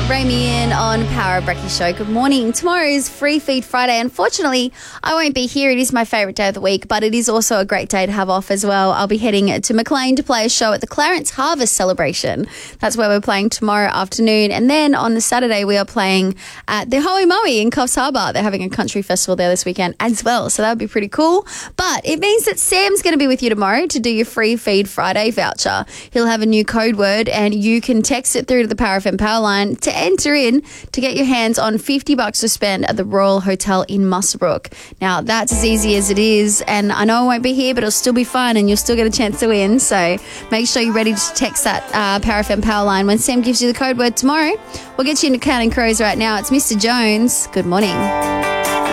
Ray me in on Power of Brecky Show. Good morning. Tomorrow is Free Feed Friday. Unfortunately, I won't be here. It is my favourite day of the week, but it is also a great day to have off as well. I'll be heading to Maclean to play a show at the Clarence Harvest Celebration. That's where we're playing tomorrow afternoon. And then on the Saturday, we are playing at the Hoey Moey in Coffs Harbour. They're having a country festival there this weekend as well, so that would be pretty cool. But it means that Sam's going to be with you tomorrow to do your Free Feed Friday voucher. He'll have a new code word and you can text it through to the Power FM Power line to enter in to get your hands on $50 to spend at the Royal Hotel in Muswellbrook. Now, that's as easy as it is, and I know I won't be here, but it'll still be fun and you'll still get a chance to win. So make sure you're ready to text that Power FM Power line when Sam gives you the code word tomorrow. We'll get you into Counting Crows right now. It's Mr. Jones. Good morning.